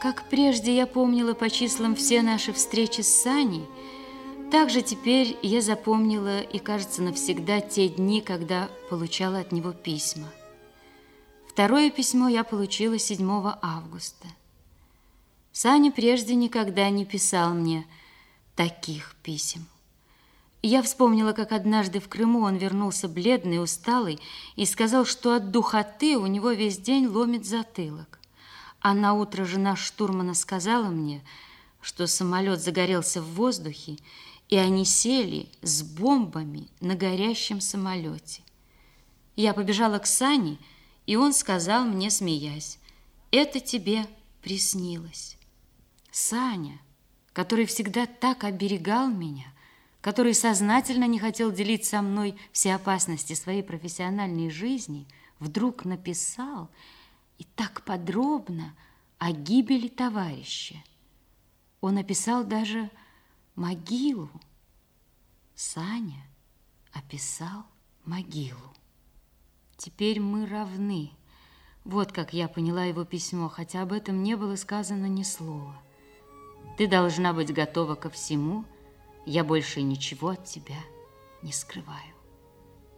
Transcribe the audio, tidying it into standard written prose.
Как прежде я помнила по числам все наши встречи с Саней, так же теперь я запомнила и, кажется, навсегда те дни, когда получала от него письма. Второе письмо я получила 7 августа. Саня прежде никогда не писал мне таких писем. Я вспомнила, как однажды в Крыму он вернулся бледный, усталый и сказал, что от духоты у него весь день ломит затылок. А наутро жена штурмана сказала мне, что самолет загорелся в воздухе, и они сели с бомбами на горящем самолете. Я побежала к Сане, и он сказал мне, смеясь: «Это тебе приснилось». Саня, который всегда так оберегал меня, который сознательно не хотел делить со мной все опасности своей профессиональной жизни, вдруг написал, и так подробно, о гибели товарища. Он описал даже могилу. Саня описал могилу. Теперь мы равны. Вот как я поняла его письмо, хотя об этом не было сказано ни слова. Ты должна быть готова ко всему. Я больше ничего от тебя не скрываю.